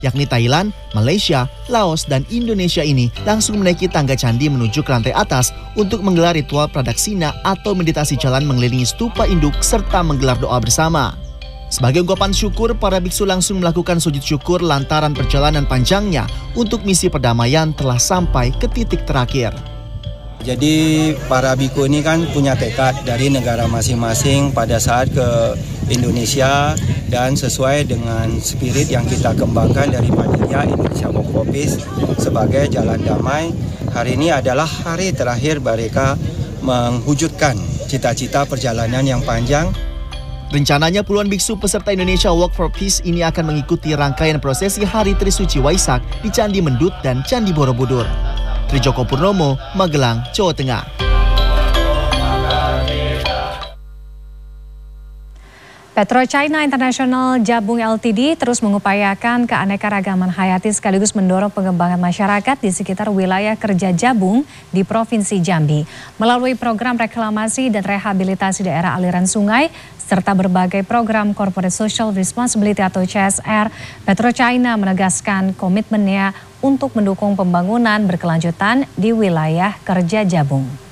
yakni Thailand, Malaysia, Laos, dan Indonesia ini langsung menaiki tangga candi menuju ke lantai atas untuk menggelar ritual pradaksina atau meditasi jalan mengelilingi stupa induk serta menggelar doa bersama. Sebagai ungkapan syukur, para biksu langsung melakukan sujud syukur lantaran perjalanan panjangnya untuk misi perdamaian telah sampai ke titik terakhir. Jadi para biku ini kan punya tekad dari negara masing-masing pada saat ke Indonesia dan sesuai dengan spirit yang kita kembangkan dari Panitia Indonesia Walk for Peace sebagai jalan damai. Hari ini adalah hari terakhir mereka mewujudkan cita-cita perjalanan yang panjang. Rencananya puluhan biksu peserta Indonesia Walk for Peace ini akan mengikuti rangkaian prosesi Hari Trisuci Waisak di Candi Mendut dan Candi Borobudur. Trijoko Purnomo, Magelang, Jawa Tengah. PetroChina International Jabung Ltd terus mengupayakan keanekaragaman hayati sekaligus mendorong pengembangan masyarakat di sekitar wilayah kerja Jabung di Provinsi Jambi. Melalui program reklamasi dan rehabilitasi daerah aliran sungai, serta berbagai program Corporate Social Responsibility atau CSR, PetroChina menegaskan komitmennya untuk mendukung pembangunan berkelanjutan di wilayah kerja Jabung.